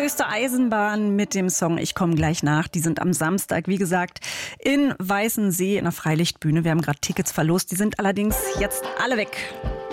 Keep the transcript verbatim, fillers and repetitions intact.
Wüste Eisenbahn mit dem Song Ich komme gleich nach. Die sind am Samstag, wie gesagt, in Weißensee in der Freilichtbühne. Wir haben gerade Tickets verlost, die sind allerdings jetzt alle weg.